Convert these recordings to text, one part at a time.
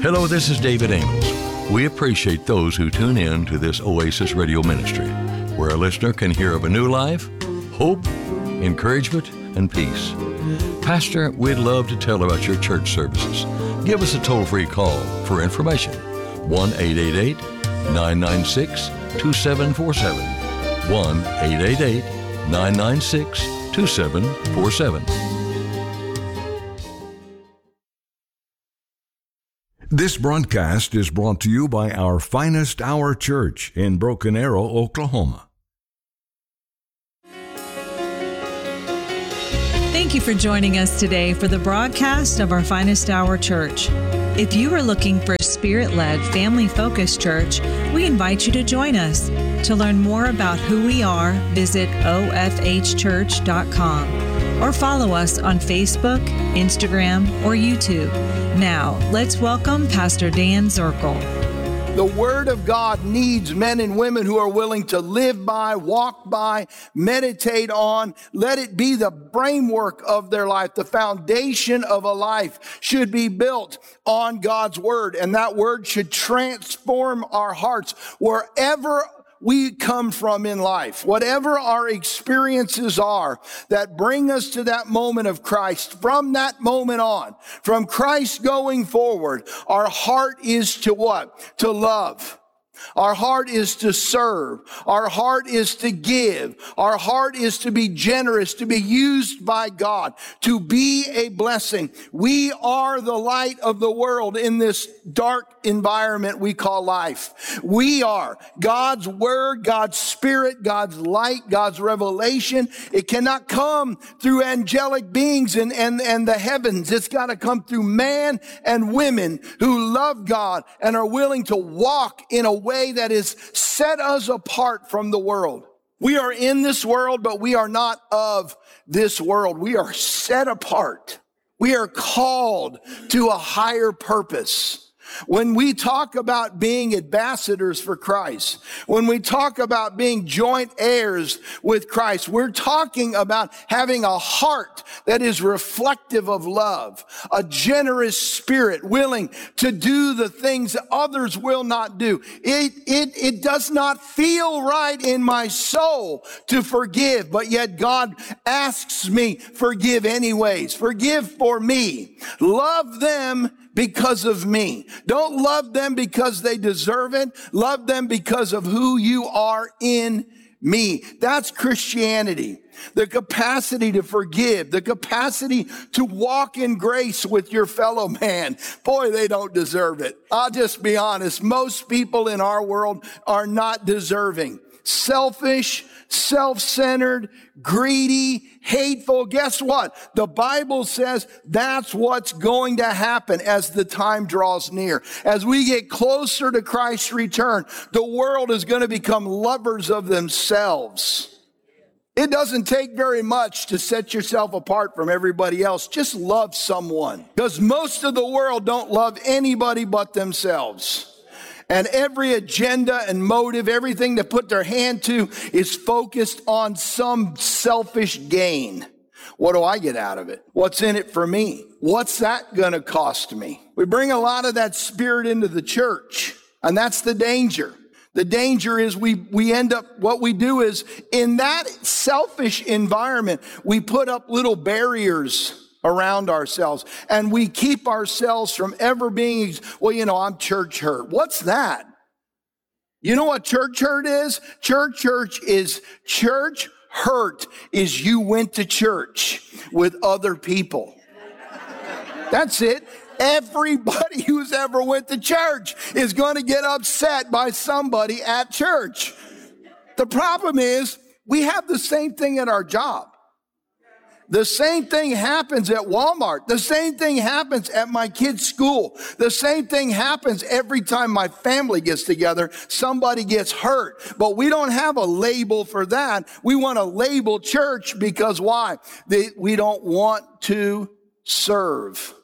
Hello, this is David Amos. We appreciate those who tune in to this Oasis Radio Ministry, where a listener can hear of a new life, hope, encouragement, and peace. Pastor, we'd love to tell about your church services. Give us a toll-free call for information. 1-888-996-2747. 1-888-996-2747. This broadcast is brought to you by our Finest Hour Church in Broken Arrow, Oklahoma. Thank you for joining us today for the broadcast of our Finest Hour Church. If you are looking for a Spirit-led, family-focused church, we invite you to join us. To learn more about who we are, visit ofhchurch.com or follow us on Facebook, Instagram, or YouTube. Now, let's welcome Pastor Dan Zirkle. The Word of God needs men and women who are willing to live by, walk by, meditate on. Let it be the framework of their life. The foundation of a life should be built on God's Word, and that Word should transform our hearts wherever we come from in life. Whatever our experiences are that bring us to that moment of Christ, from that moment on, from Christ going forward, our heart is to what? To love. Our heart is to serve. Our heart is to give. Our heart is to be generous, to be used by God, to be a blessing. We are the light of the world in this dark environment we call life. We are God's Word, God's Spirit, God's light, God's revelation. It cannot come through angelic beings and the heavens. It's got to come through man and women who love God and are willing to walk in a way that is set us apart from the world. We are in this world, but we are not of this world. We are set apart. We are called to a higher purpose. When we talk about being ambassadors for Christ, when we talk about being joint heirs with Christ, we're talking about having a heart that is reflective of love, a generous spirit willing to do the things that others will not do. It does not feel right in my soul to forgive, but yet God asks me, forgive anyways. Forgive for me. Love them because of me. Don't love them because they deserve it. Love them because of who you are in me. That's Christianity. The capacity to forgive, the capacity to walk in grace with your fellow man. Boy, they don't deserve it. I'll just be honest. Most people in our world are not deserving. Selfish, self-centered, greedy, hateful. Guess what? The Bible says that's what's going to happen as the time draws near. As we get closer to Christ's return, the world is going to become lovers of themselves. It doesn't take very much to set yourself apart from everybody else. Just love someone. Because most of the world don't love anybody but themselves. And every agenda and motive, everything they put their hand to is focused on some selfish gain. What do I get out of it? What's in it for me? What's that going to cost me? We bring a lot of that spirit into the church, and that's the danger. The danger is we end up, what we do is, in that selfish environment, we put up little barriers around ourselves, and we keep ourselves from ever being, I'm church hurt. What's that? You know what church hurt is? Church hurt is you went to church with other people. That's it. Everybody who's ever went to church is going to get upset by somebody at church. The problem is we have the same thing at our job. The same thing happens at Walmart. The same thing happens at my kids' school. The same thing happens every time my family gets together. Somebody gets hurt. But we don't have a label for that. We want to label church because why? We don't want to serve.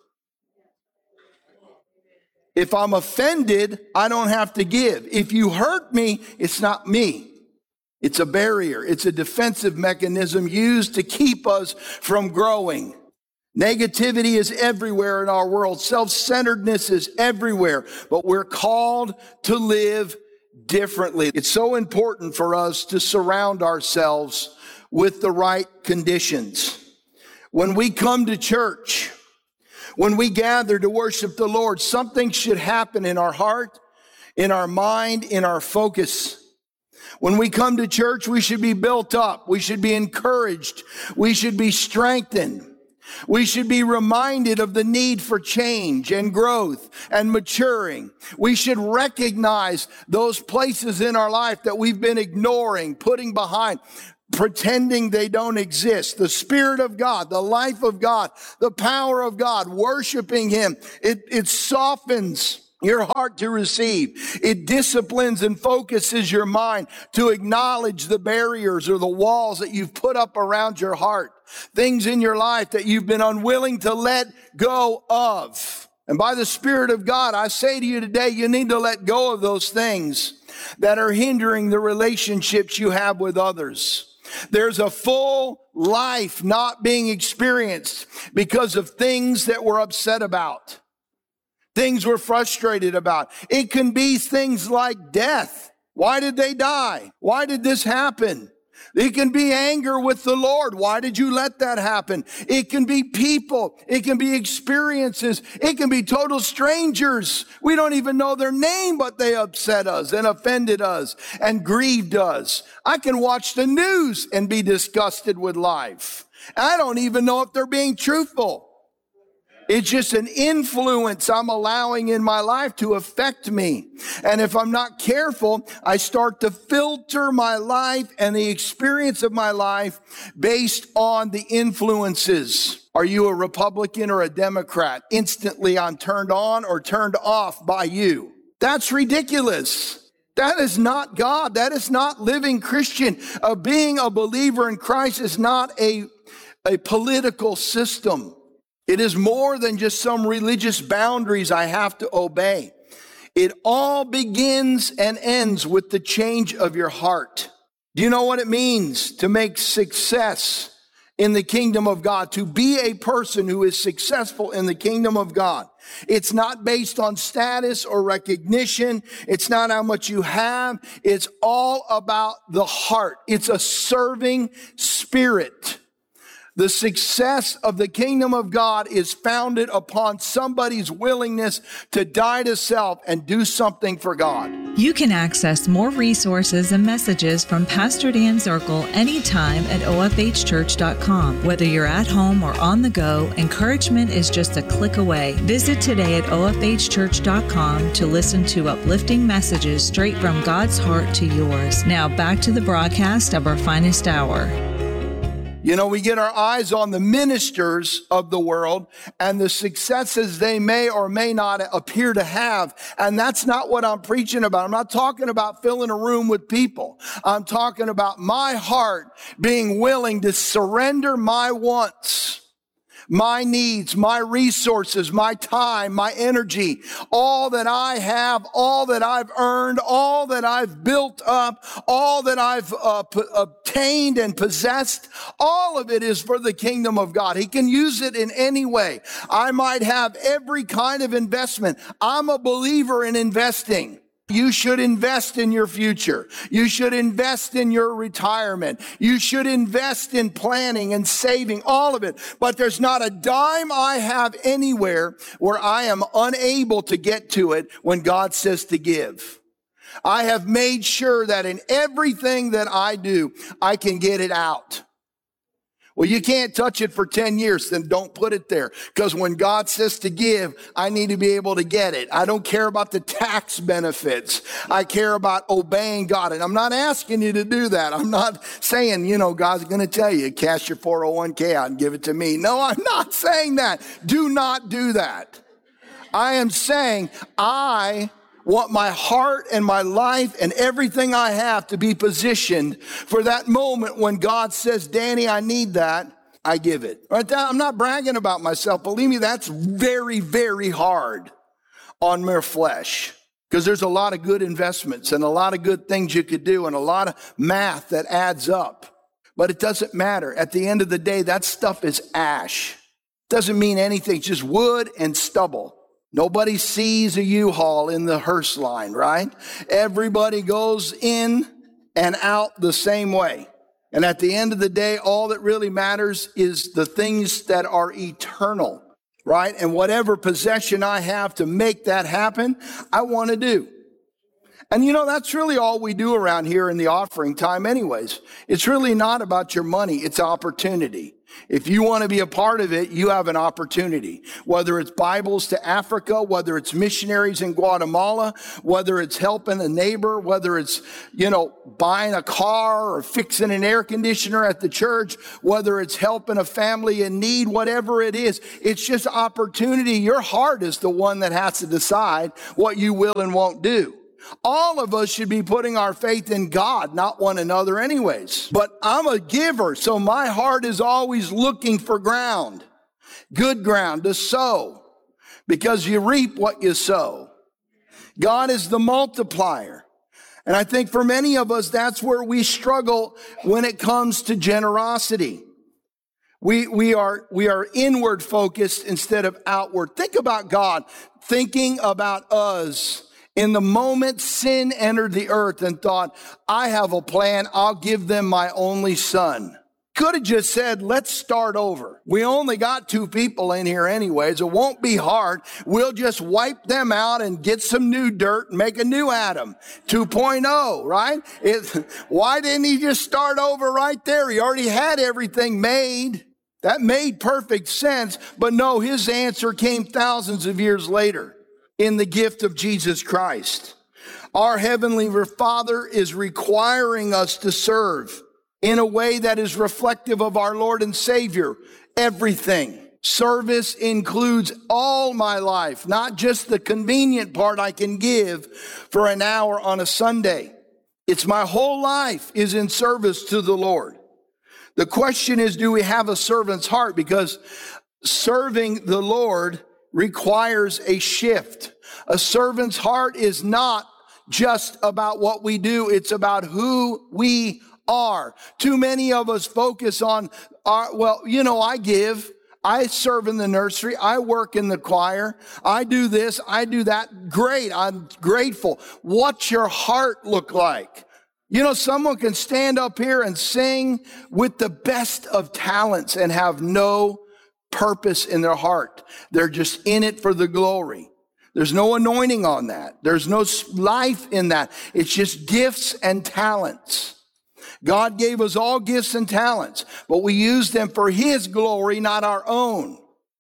If I'm offended, I don't have to give. If you hurt me, it's not me. It's a barrier. It's a defensive mechanism used to keep us from growing. Negativity is everywhere in our world. Self-centeredness is everywhere, but we're called to live differently. It's so important for us to surround ourselves with the right conditions. When we come to church, when we gather to worship the Lord, something should happen in our heart, in our mind, in our focus. When we come to church, we should be built up. We should be encouraged. We should be strengthened. We should be reminded of the need for change and growth and maturing. We should recognize those places in our life that we've been ignoring, putting behind, pretending they don't exist. The Spirit of God, the life of God, the power of God, worshiping Him, it softens your heart to receive. It disciplines and focuses your mind to acknowledge the barriers or the walls that you've put up around your heart. Things in your life that you've been unwilling to let go of. And by the Spirit of God, I say to you today, you need to let go of those things that are hindering the relationships you have with others. There's a full life not being experienced because of things that we're upset about. Things we're frustrated about. It can be things like death. Why did they die? Why did this happen? It can be anger with the Lord. Why did you let that happen? It can be people. It can be experiences. It can be total strangers. We don't even know their name, but they upset us and offended us and grieved us. I can watch the news and be disgusted with life. I don't even know if they're being truthful. It's just an influence I'm allowing in my life to affect me. And if I'm not careful, I start to filter my life and the experience of my life based on the influences. Are you a Republican or a Democrat? Instantly I'm turned on or turned off by you. That's ridiculous. That is not God. That is not living Christian. Being a believer in Christ is not a political system. It is more than just some religious boundaries I have to obey. It all begins and ends with the change of your heart. Do you know what it means to make success in the kingdom of God? To be a person who is successful in the kingdom of God. It's not based on status or recognition. It's not how much you have. It's all about the heart. It's a serving spirit. The success of the kingdom of God is founded upon somebody's willingness to die to self and do something for God. You can access more resources and messages from Pastor Dan Zirkle anytime at ofhchurch.com. Whether you're at home or on the go, encouragement is just a click away. Visit today at ofhchurch.com to listen to uplifting messages straight from God's heart to yours. Now back to the broadcast of Our Finest Hour. You know, we get our eyes on the ministers of the world and the successes they may or may not appear to have. And that's not what I'm preaching about. I'm not talking about filling a room with people. I'm talking about my heart being willing to surrender my wants, my needs, my resources, my time, my energy, all that I have, all that I've earned, all that I've built up, all that I've obtained and possessed, all of it is for the kingdom of God. He can use it in any way. I might have every kind of investment. I'm a believer in investing. You should invest in your future. You should invest in your retirement. You should invest in planning and saving, all of it. But there's not a dime I have anywhere where I am unable to get to it when God says to give. I have made sure that in everything that I do, I can get it out. Well, you can't touch it for 10 years, then don't put it there. Because when God says to give, I need to be able to get it. I don't care about the tax benefits. I care about obeying God. And I'm not asking you to do that. I'm not saying, you know, God's going to tell you, cash your 401k out and give it to me. No, I'm not saying that. Do not do that. I am saying I want my heart and my life and everything I have to be positioned for that moment when God says, Danny, I need that. I give it. Right? I'm not bragging about myself. Believe me, that's very, very hard on mere flesh. Because there's a lot of good investments and a lot of good things you could do and a lot of math that adds up. But it doesn't matter. At the end of the day, that stuff is ash. Doesn't mean anything, it's just wood and stubble. Nobody sees a U-Haul in the hearse line, right? Everybody goes in and out the same way. And at the end of the day, all that really matters is the things that are eternal, right? And whatever possession I have to make that happen, I want to do. And you know, that's really all we do around here in the offering time anyways. It's really not about your money, it's opportunity. If you want to be a part of it, you have an opportunity. Whether it's Bibles to Africa, whether it's missionaries in Guatemala, whether it's helping a neighbor, whether it's, buying a car or fixing an air conditioner at the church, whether it's helping a family in need, whatever it is, it's just opportunity. Your heart is the one that has to decide what you will and won't do. All of us should be putting our faith in God, not one another anyways. But I'm a giver, so my heart is always looking for ground, good ground to sow, because you reap what you sow. God is the multiplier. And I think for many of us, that's where we struggle when it comes to generosity. We are inward focused instead of outward. Think about God thinking about us. In the moment sin entered the earth and thought, I have a plan, I'll give them my only son. Could have just said, let's start over. We only got 2 people in here anyways. It won't be hard. We'll just wipe them out and get some new dirt and make a new Adam 2.0, right? Why didn't he just start over right there? He already had everything made. That made perfect sense. But no, his answer came thousands of years later. In the gift of Jesus Christ. Our Heavenly Father is requiring us to serve in a way that is reflective of our Lord and Savior. Everything. Service includes all my life, not just the convenient part I can give for an hour on a Sunday. It's my whole life is in service to the Lord. The question is, do we have a servant's heart? Because serving the Lord requires a shift. A servant's heart is not just about what we do, it's about who we are. Too many of us focus on I give, I serve in the nursery, I work in the choir, I do this, I do that. Great, I'm grateful. What's your heart look like? Someone can stand up here and sing with the best of talents and have no purpose in their heart. They're just in it for the glory. There's no anointing on that. There's no life in that. It's just gifts and talents. God gave us all gifts and talents, but we use them for His glory, not our own.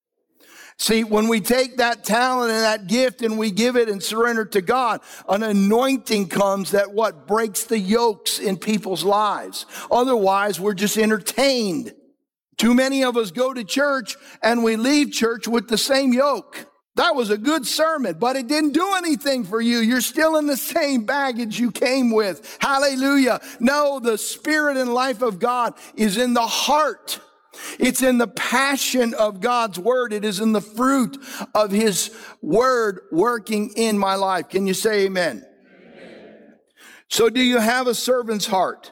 See, when we take that talent and that gift and we give it and surrender to God, an anointing comes that breaks the yokes in people's lives. Otherwise, we're just entertained. Too many of us go to church and we leave church with the same yoke. That was a good sermon, but it didn't do anything for you. You're still in the same baggage you came with. Hallelujah. No, the spirit and life of God is in the heart. It's in the passion of God's word. It is in the fruit of His word working in my life. Can you say amen? Amen. So do you have a servant's heart?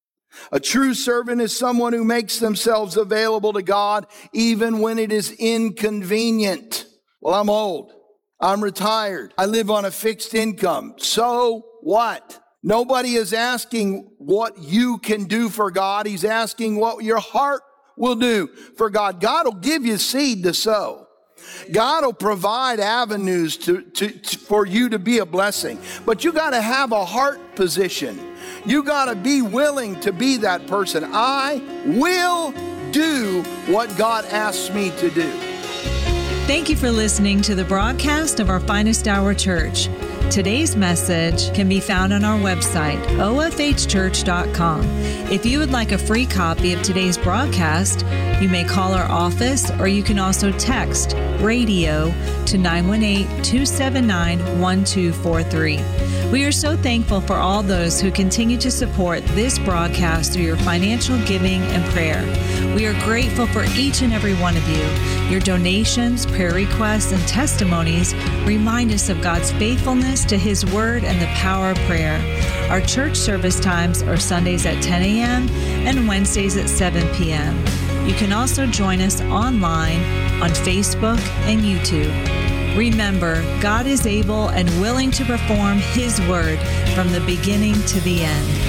A true servant is someone who makes themselves available to God even when it is inconvenient. Well, I'm old. I'm retired. I live on a fixed income. So what? Nobody is asking what you can do for God. He's asking what your heart will do for God. God will give you seed to sow. God will provide avenues for you to be a blessing. But you got to have a heart position. You got to be willing to be that person. I will do what God asks me to do. Thank you for listening to the broadcast of our Finest Hour Church. Today's message can be found on our website, ofhchurch.com. If you would like a free copy of today's broadcast, you may call our office or you can also text radio to 918-279-1243. We are so thankful for all those who continue to support this broadcast through your financial giving and prayer. We are grateful for each and every one of you. Your donations, prayer requests, and testimonies remind us of God's faithfulness to His Word and the power of prayer. Our church service times are Sundays at 10 a.m. and Wednesdays at 7 p.m. You can also join us online on Facebook and YouTube. Remember, God is able and willing to perform His word from the beginning to the end.